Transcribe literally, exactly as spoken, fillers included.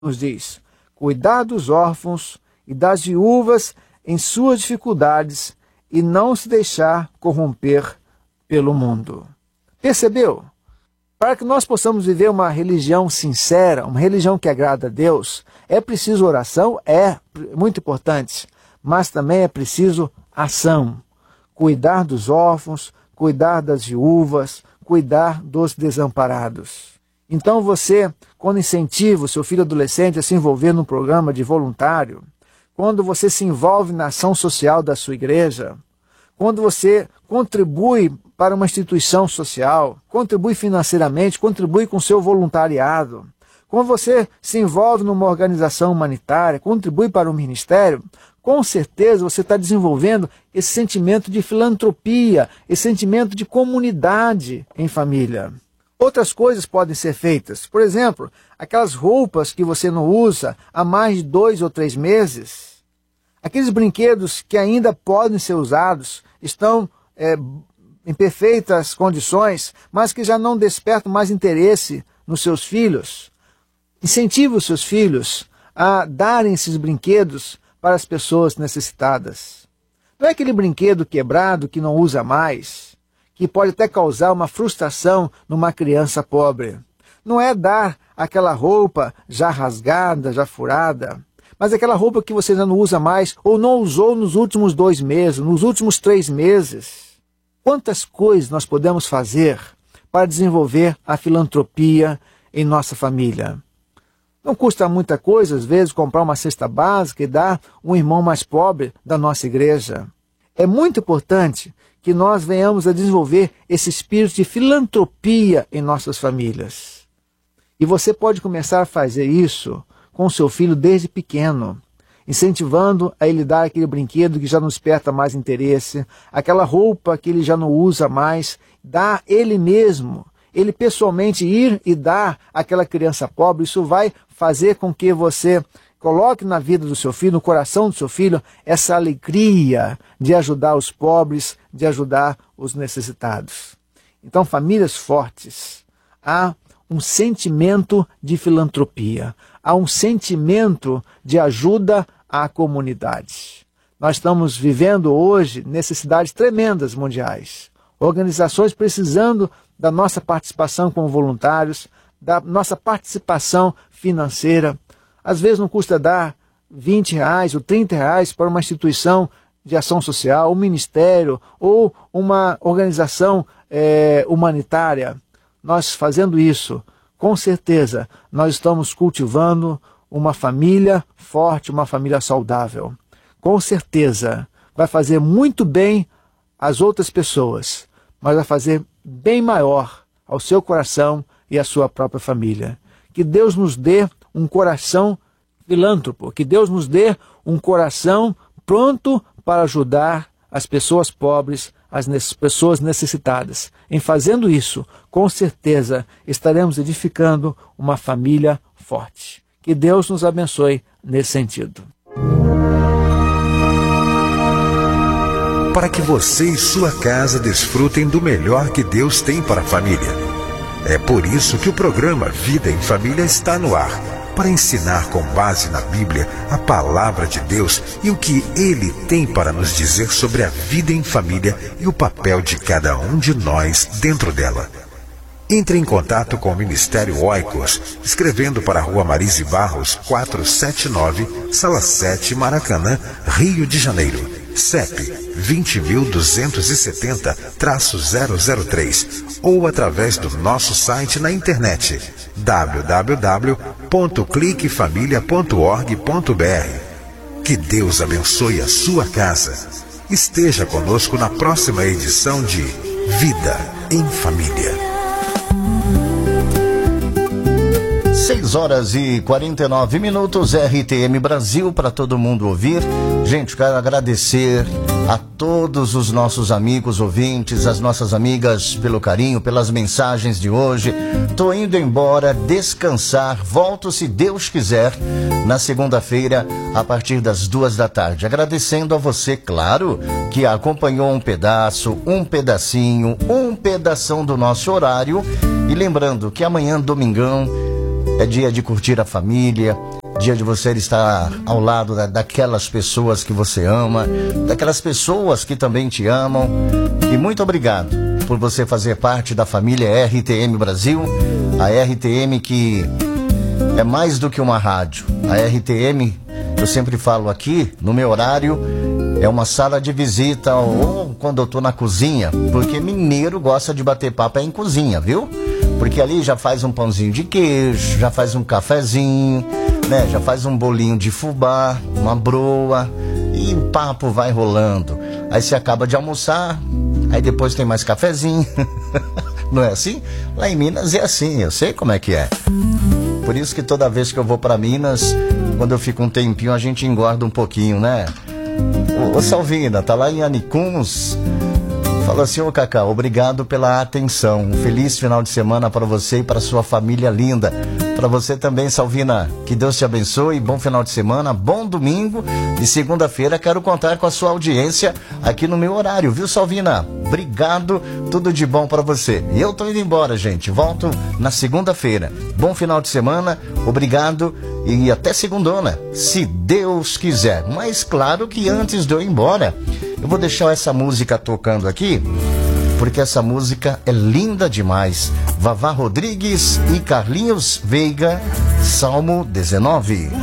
nos diz: cuidar dos órfãos e das viúvas em suas dificuldades e não se deixar corromper pelo mundo. Percebeu? Para que nós possamos viver uma religião sincera, uma religião que agrada a Deus, é preciso oração, é muito importante, mas também é preciso ação. Cuidar dos órfãos, cuidar das viúvas, cuidar dos desamparados. Então você, quando incentiva o seu filho adolescente a se envolver num programa de voluntário, quando você se envolve na ação social da sua igreja, quando você contribui para uma instituição social, contribui financeiramente, contribui com o seu voluntariado, quando você se envolve numa organização humanitária, contribui para um ministério, com certeza você está desenvolvendo esse sentimento de filantropia, esse sentimento de comunidade em família. Outras coisas podem ser feitas. Por exemplo, aquelas roupas que você não usa há mais de dois ou três meses, aqueles brinquedos que ainda podem ser usados, estão é, em perfeitas condições, mas que já não despertam mais interesse nos seus filhos. Incentive os seus filhos a darem esses brinquedos para as pessoas necessitadas. Não é aquele brinquedo quebrado que não usa mais, que pode até causar uma frustração numa criança pobre. Não é dar aquela roupa já rasgada, já furada, mas aquela roupa que você já não usa mais ou não usou nos últimos dois meses, nos últimos três meses. Quantas coisas nós podemos fazer para desenvolver a filantropia em nossa família? Não custa muita coisa, às vezes, comprar uma cesta básica e dar um irmão mais pobre da nossa igreja. É muito importante que nós venhamos a desenvolver esse espírito de filantropia em nossas famílias. E você pode começar a fazer isso com seu filho desde pequeno, incentivando a ele dar aquele brinquedo que já não desperta mais interesse, aquela roupa que ele já não usa mais, dá ele mesmo, ele pessoalmente ir e dar àquela criança pobre. Isso vai fazer com que você coloque na vida do seu filho, no coração do seu filho, essa alegria de ajudar os pobres, de ajudar os necessitados. Então, famílias fortes, há um sentimento de filantropia, há um sentimento de ajuda à comunidade. Nós estamos vivendo hoje necessidades tremendas mundiais. Organizações precisando da nossa participação como voluntários, da nossa participação financeira. Às vezes não custa dar vinte reais ou trinta reais para uma instituição de ação social, um ministério ou uma organização é, humanitária. Nós fazendo isso, com certeza, nós estamos cultivando uma família forte, uma família saudável. Com certeza, vai fazer muito bem às outras pessoas, mas vai fazer bem maior ao seu coração e à sua própria família. Que Deus nos dê um coração filântropo, que Deus nos dê um coração pronto para ajudar as pessoas pobres, as pessoas necessitadas. Em fazendo isso, com certeza, estaremos edificando uma família forte. Que Deus nos abençoe nesse sentido. Para que você e sua casa desfrutem do melhor que Deus tem para a família. É por isso que o programa Vida em Família está no ar, para ensinar com base na Bíblia a palavra de Deus e o que Ele tem para nos dizer sobre a vida em família e o papel de cada um de nós dentro dela. Entre em contato com o Ministério Oikos, escrevendo para a Rua Marise Barros, quatrocentos e setenta e nove, Sala sete, Maracanã, Rio de Janeiro. C E P vinte mil duzentos e setenta, zero zero três ou através do nosso site na internet w w w ponto clique família ponto org ponto b r. Que Deus abençoe a sua casa. Esteja conosco na próxima edição de Vida em Família. seis horas e quarenta e nove minutos, R T M Brasil, para todo mundo ouvir. Gente, quero agradecer a todos os nossos amigos ouvintes, as nossas amigas, pelo carinho, pelas mensagens de hoje. Tô indo embora descansar, volto se Deus quiser na segunda-feira a partir das duas da tarde. Agradecendo a você, claro, que acompanhou um pedaço, um pedacinho, um pedação do nosso horário. E lembrando que amanhã, domingão, é dia de curtir a família, dia de você estar ao lado da, daquelas pessoas que você ama, daquelas pessoas que também te amam. E muito obrigado por você fazer parte da família R T M Brasil, a R T M que é mais do que uma rádio. A R T M, eu sempre falo aqui, no meu horário, é uma sala de visita ou quando eu tô na cozinha, porque mineiro gosta de bater papo em cozinha, viu? Porque ali já faz um pãozinho de queijo, já faz um cafezinho, né? Já faz um bolinho de fubá, uma broa, e o papo vai rolando. Aí você acaba de almoçar, aí depois tem mais cafezinho. Não é assim? Lá em Minas é assim, eu sei como é que é. Por isso que toda vez que eu vou para Minas, quando eu fico um tempinho, a gente engorda um pouquinho, né? Ô, ô Salvina, tá lá em Anicuns. Falou assim, ô Cacá, obrigado pela atenção. Um feliz final de semana para você e para sua família linda. Para você também, Salvina, que Deus te abençoe, bom final de semana, bom domingo. E segunda-feira quero contar com a sua audiência aqui no meu horário, viu, Salvina? Obrigado, tudo de bom para você. E eu tô indo embora, gente, volto na segunda-feira. Bom final de semana, obrigado e até segundona, se Deus quiser. Mas claro que antes de eu ir embora, eu vou deixar essa música tocando aqui, porque essa música é linda demais. Vavá Rodrigues e Carlinhos Veiga, Salmo dezenove.